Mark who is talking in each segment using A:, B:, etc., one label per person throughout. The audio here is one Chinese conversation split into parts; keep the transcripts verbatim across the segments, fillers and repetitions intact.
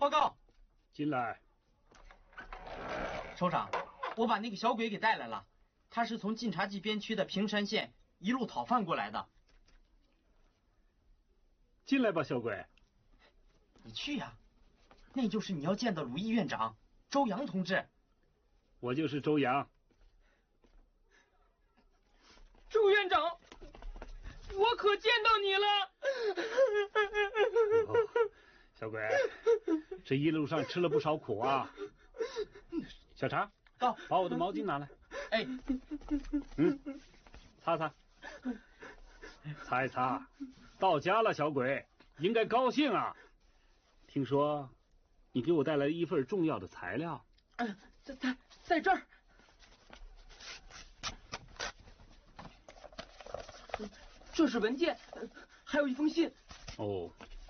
A: 报告。
B: 进来。
A: 首长，我把那个小鬼给带来了，他是从晋察冀边区的平山县一路讨饭过来的。
B: 进来吧，小鬼。
A: 你去呀，那就是你要见的鲁艺院长周扬同志。
B: 我就是周扬。
C: 周院长，我可见到你了。
B: 哦，小鬼，这一路上吃了不少苦啊。小茶，
A: 到，
B: 把我的毛巾拿来。
A: 哎，
B: 嗯，擦擦，擦一擦。到家了，小鬼，应该高兴啊。听说你给我带来一份重要的材料。
C: 嗯、呃，在在在这儿。这是文件，还有一封信。
B: 哦，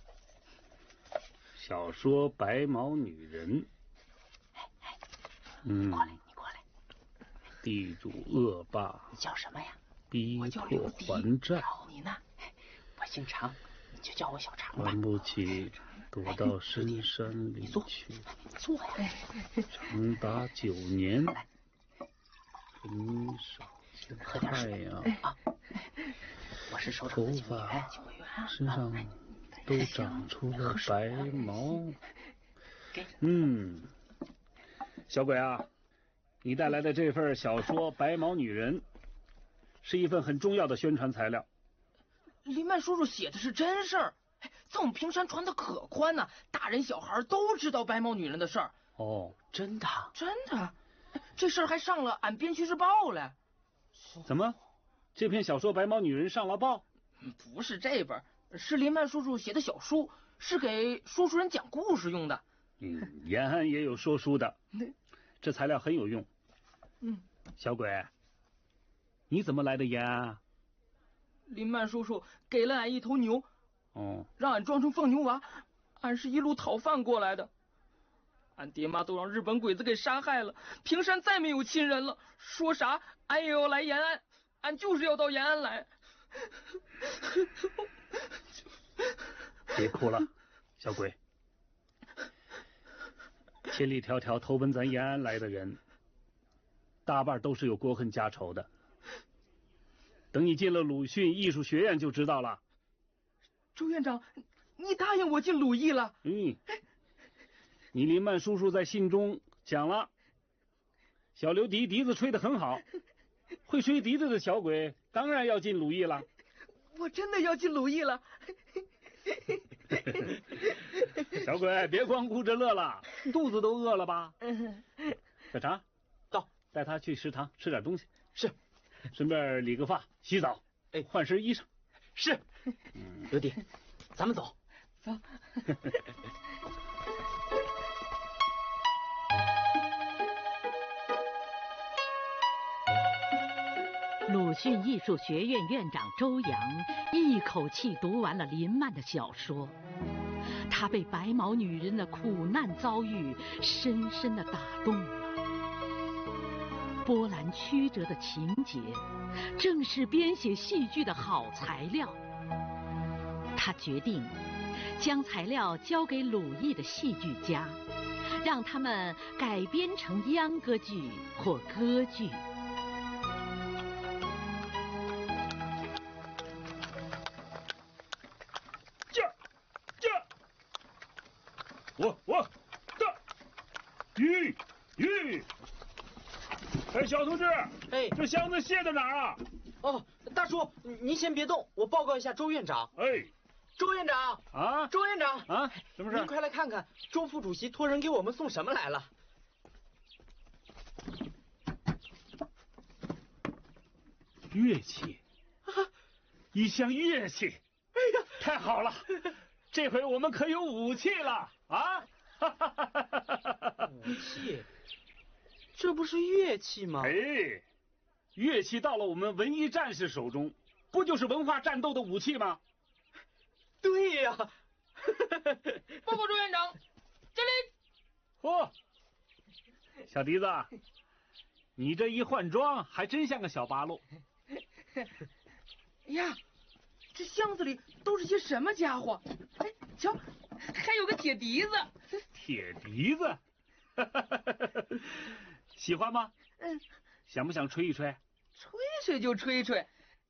B: 小说《白毛女人》。
D: 哎哎，
B: 嗯，
D: 你过来，你过来。
B: 地主恶霸。
D: 你叫什么呀？
B: 逼迫还债。
D: 你呢？我姓常，你就叫我小常吧。
B: 还不起，躲到深山里去。
D: 你坐呀。
B: 长达九年。很少见太阳
D: 啊！我是首长
B: 头发身上都长出了白毛。嗯，小鬼啊，你带来的这份小说《白毛女人》是一份很重要的宣传材料。
C: 林曼叔叔写的是真事儿，在我们平山传的可宽呢、啊，大人小孩都知道白毛女人的事儿。
B: 哦，
D: 真的？
C: 真的，这事儿还上了俺边区日报了。
B: 怎么？这篇小说《白毛女人》上了报？
C: 不是这本，是林曼叔叔写的小书，是给说书人讲故事用的。
B: 嗯，延安也有说书的，这材料很有用。
C: 嗯，
B: 小鬼，你怎么来的延安啊？
C: 林曼叔叔给了俺一头牛，
B: 哦，
C: 让俺装成放牛娃，俺是一路讨饭过来的。俺爹妈都让日本鬼子给杀害了，平山再没有亲人了，说啥俺也要来延安，俺就是要到延安来。
B: 别哭了，小鬼。千里迢迢投奔咱延安来的人，大半都是有国恨家仇的。等你进了鲁迅艺术学院就知道了。
C: 周院长，你答应我进鲁艺了？
B: 嗯，你林曼叔叔在信中讲了，小刘笛笛子吹得很好，会吹笛子的小鬼当然要进鲁艺了。
C: 我真的要进鲁艺了。
B: 小鬼，别光顾着乐了，肚子都饿了吧？小常，
A: 到，
B: 带他去食堂吃点东西。
A: 是，
B: 顺便理个发，洗澡，
A: 哎，
B: 换身衣裳。
A: 是，嗯，刘弟，咱们走，
C: 走。
E: 鲁迅艺术学院院长周扬一口气读完了林曼的小说，他被白毛女人的苦难遭遇深深地打动了。波澜曲折的情节正是编写戏剧的好材料。他决定将材料交给鲁艺的戏剧家，让他们改编成秧歌剧或歌剧。
B: 我我这吁吁，哎，小同志，
A: 哎，
B: 这箱子卸在哪儿啊？
A: 哦，大叔，您先别动，我报告一下周院长。
B: 哎，
A: 周院长
B: 啊，
A: 周院长
B: 啊，什么事？
A: 您快来看看，周副主席托人给我们送什么来了。
B: 乐器啊，一箱乐器。
A: 哎呀，
B: 太好了！这回我们可有武器了啊！
A: 武器？这不是乐器吗？
B: 哎，乐器到了我们文艺战士手中，不就是文化战斗的武器吗？
A: 对呀！
C: 报告周院长，这里。
B: 嚯，小笛子，你这一换装，还真像个小八路。
C: 呀，这箱子里都是些什么家伙？哎，瞧，还有个铁笛子。
B: 铁笛子，喜欢吗？
C: 嗯。
B: 想不想吹一吹？
C: 吹吹就吹吹，